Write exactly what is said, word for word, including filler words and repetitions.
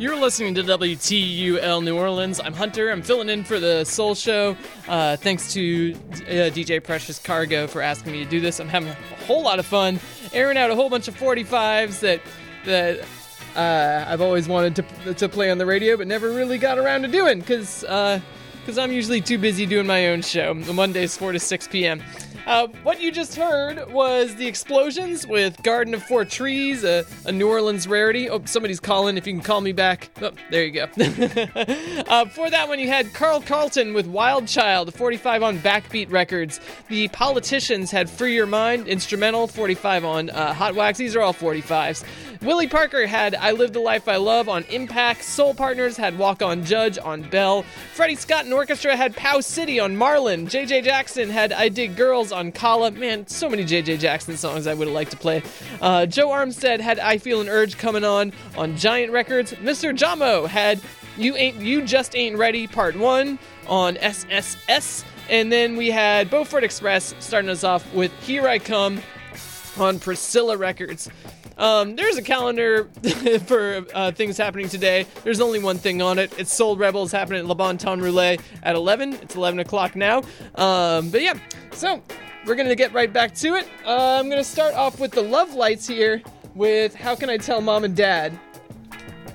You're listening to W T U L New Orleans. I'm Hunter. I'm filling in for the Soul Show. Uh, thanks to uh, D J Precious Cargo for asking me to do this. I'm having a whole lot of fun airing out a whole bunch of forty-fives that that uh, I've always wanted to to play on the radio, but never really got around to doing because uh, because I'm usually too busy doing my own show. Mondays four to six p.m. Uh, what you just heard was The Explosions with Garden of Four Trees, a, a New Orleans rarity. Oh, somebody's calling. If you can call me back. Oh, there you go. uh, before that one, you had Carl Carlton with Wild Child, a forty-five on Backbeat Records. The Politicians had Free Your Mind, instrumental, forty-five on uh, Hot Wax. These are all forty-fives. Willie Parker had I Live the Life I Love on Impact. Soul Partners had Walk on Judge on Bell. Freddie Scott and Orchestra had Pow City on Marlin. J J Jackson had I Dig Girls on Kala. Man, so many J J Jackson songs I would have liked to play. Uh, Joe Armstead had I Feel an Urge Coming On on Giant Records. Mister Jamo had You Ain't You Just Ain't Ready Part one on S S S. And then we had Beaufort Express starting us off with Here I Come on Priscilla Records. Um, there's a calendar for uh, things happening today. There's only one thing on it. It's Soul Rebels happening at Le Bon Ton Roulette at eleven. It's eleven o'clock now. Um, but yeah, so we're going to get right back to it. Uh, I'm going to start off with the Love Lights here with How Can I Tell Mom and Dad?